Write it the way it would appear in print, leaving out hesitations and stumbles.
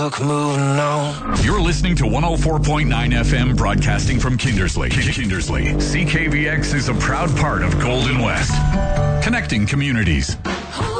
Moving on. You're listening to 104.9 FM broadcasting from Kindersley. CKVX is a proud part of Golden West, connecting communities.